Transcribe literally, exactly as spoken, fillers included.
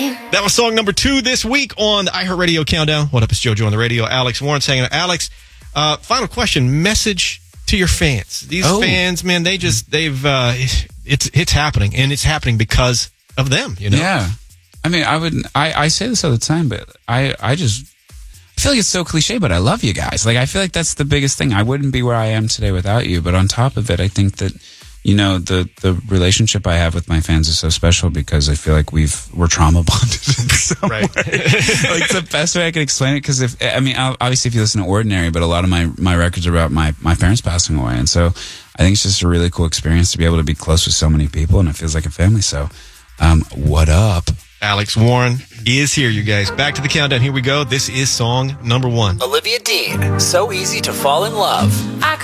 That was song number two this week on the iHeartRadio Countdown. What up, it's JoJo on the radio. Alex Warren's hanging out. Alex, uh, final question. Message to your fans. These oh. fans, man, they just, they've, uh, it's, it's happening. And it's happening because of them, you know? Yeah. I mean, I would, I, I say this all the time, but I, I just, I feel like it's so cliche, but I love you guys. Like, I feel like that's the biggest thing. I wouldn't be where I am today without you. But on top of it, I think that, you know, the, the relationship I have with my fans is so special because I feel like we've, we're trauma bonded in some right. way. Like, the best way I can explain it, because if, I mean, obviously if you listen to Ordinary, but a lot of my, my records are about my, my parents passing away. And so I think it's just a really cool experience to be able to be close with so many people, and it feels like a family. So, um, what up? Alex Warren is here, you guys. Back to the countdown. Here we go. This is song number one. Olivia Dean, So Easy to Fall in Love. I